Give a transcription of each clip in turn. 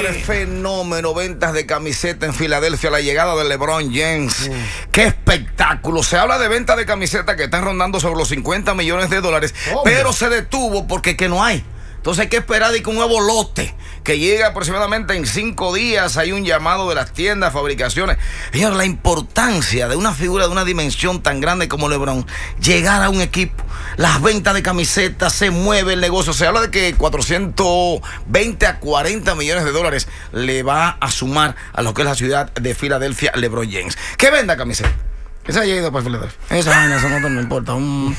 Señores, fenómeno, ventas de camiseta en Filadelfia, la llegada de LeBron James. ¡Qué espectáculo! Se habla de ventas de camiseta que están rondando sobre los $50 millones, pero se detuvo porque que no hay. Entonces hay que esperar de que un nuevo lote que llega aproximadamente en 5 días. Hay un llamado de las tiendas, fabricaciones. Señor, la importancia de una figura de una dimensión tan grande como LeBron llegar a un equipo. Las ventas de camisetas, se mueve el negocio. Se habla de que 420 a 40 millones de dólares le va a sumar a lo que es la ciudad de Filadelfia LeBron James. ¿Qué venda camiseta? Esa ha llegado para Filadelfia. Esa vaina, eso no me importa.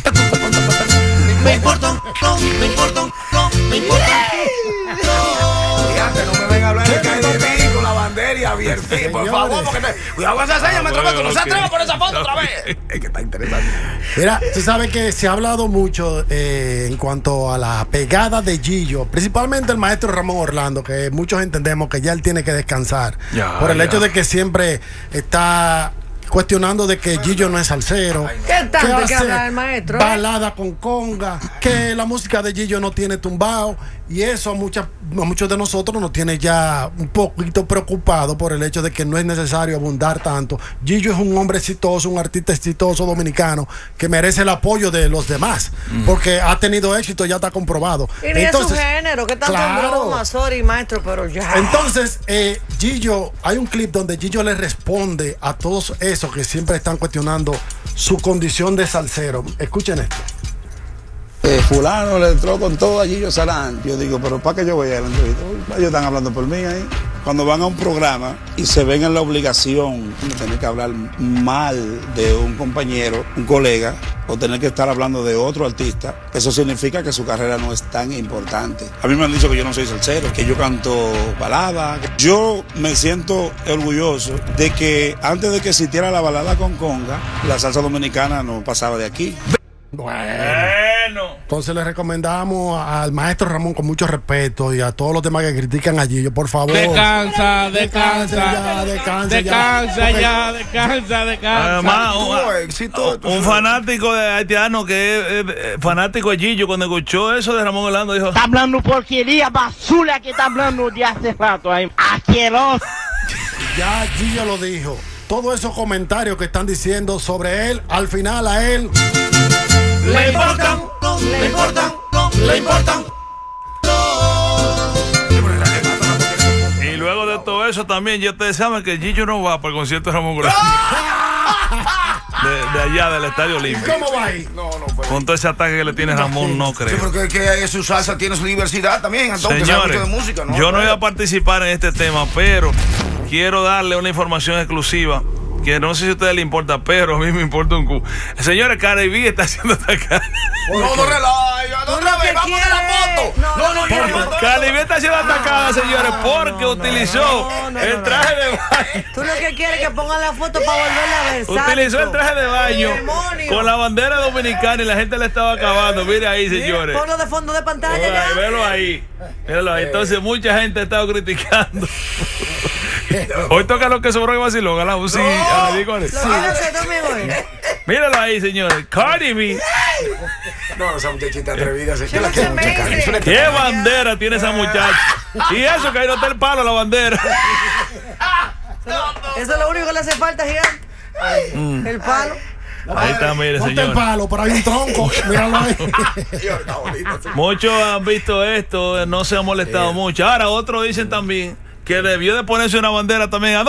Me importa, no me importa, no me importa. Fíjate, no me ven a hablar de caer con la bandera y abierta, por favor, porque cuidado con esa seña, me troco, no se atreva por esa foto otra vez. Es que está interesante. Mira, tú sabes que se ha hablado mucho en cuanto a la pegada de Gillo, principalmente el maestro Ramón Orlando, que muchos entendemos que ya él tiene que descansar por el hecho de que siempre está cuestionando de que Gillo no es salsero. ¿Qué tanto que habla el maestro? Balada con conga, que la música de Gillo no tiene tumbao, y eso a muchos de nosotros nos tiene ya un poquito preocupados por el hecho de que no es necesario abundar tanto. Gillo es un hombre exitoso, un artista exitoso dominicano que merece el apoyo de los demás, porque ha tenido éxito, ya está comprobado. Y ni entonces, es su género, que tanto broma, sorry maestro, pero ya. Entonces, Gillo, hay un clip donde Gillo le responde a todos esos que siempre están cuestionando su condición de salsero. Escuchen esto. Fulano le entró con todo a Gillo Sarán. Yo digo, pero ¿para qué yo voy a la entrevista? Ellos están hablando por mí ahí. Cuando van a un programa y se ven en la obligación de tener que hablar mal de un compañero, un colega, o tener que estar hablando de otro artista, eso significa que su carrera no es tan importante. A mí me han dicho que yo no soy salsero, que yo canto balada. Yo me siento orgulloso de que antes de que existiera la balada con conga, la salsa dominicana no pasaba de aquí. Bueno, entonces le recomendamos al maestro Ramón, con mucho respeto, y a todos los demás que critican a Gillo, por favor. Descansa. Además, un fanático de haitiano que es fanático de Gillo, cuando escuchó eso de Ramón Orlando, dijo: está hablando porquería, basura que está hablando de hace rato ahí. Asqueroso. Ya Gillo lo dijo. Todos esos comentarios que están diciendo sobre él, al final a él le importan, no le importan, no le importan. Y luego de todo eso también, ya ustedes saben que Gillo no va para el concierto de Ramón Orlando. De allá del Estadio Olímpico. ¿Cómo va ahí? No, con todo ese ataque que le tiene Ramón, no creo. Sí, porque que su salsa tiene su diversidad también. Entonces, señores, de música, ¿no? Yo no iba a participar en este tema, pero quiero darle una información exclusiva que no sé si a ustedes les importa, pero a mí me importa un cu. Señores, Cardi B está haciendo atacada. No relaja, otra vez, vamos a la foto. Cardi B está siendo atacada, señores, porque utilizó el traje de baño. Tú lo que quieres es que pongan la foto para volverla a ver. Utilizó el traje de baño con la bandera dominicana y la gente le estaba acabando. Mire ahí, señores. Ponlo de fondo de pantalla. Velo ahí. Entonces mucha gente ha estado criticando. Hoy toca lo que sobró y vaciló, la UCI. Míralo ahí, señores. Cardi B. No, esa muchachita atrevida. ¿Qué bandera tiene esa muchacha? Y eso, que ahí no está el palo, la bandera. Eso es lo único que le hace falta, gigante. El palo. Ahí está, mire, señor. El palo, pero hay un tronco. Míralo ahí. Muchos han visto esto, no se han molestado mucho. Ahora, otros dicen también que debió de ponerse una bandera también.